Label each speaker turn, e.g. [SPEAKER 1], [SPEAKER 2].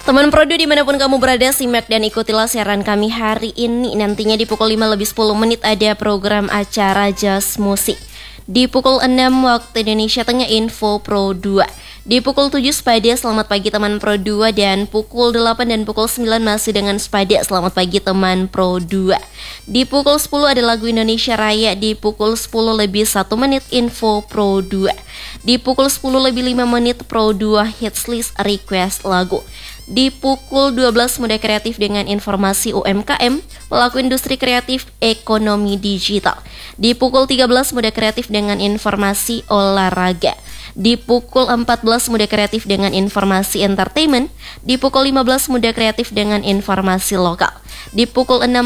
[SPEAKER 1] Teman Produ dimanapun kamu berada, simak dan ikutilah siaran kami hari ini. Nantinya di pukul 5:10 ada program acara Jazz Musik. Di pukul 6 waktu Indonesia Tengah Info Pro 2. Di pukul 7 Sepada Selamat Pagi Teman Pro 2. Dan pukul 8 dan pukul 9 masih dengan Sepada Selamat Pagi Teman Pro 2. Di pukul 10 ada lagu Indonesia Raya. Di pukul 10 lebih 1 menit Info Pro 2. Di pukul 10 lebih 5 menit Pro 2 Hits List Request Lagu. Di pukul 12 Muda Kreatif dengan informasi UMKM, pelaku industri kreatif, ekonomi digital. Di pukul 13 Muda Kreatif dengan informasi olahraga. Di pukul 14 Muda Kreatif dengan informasi entertainment. Di pukul 15 Muda Kreatif dengan informasi lokal. Di pukul 6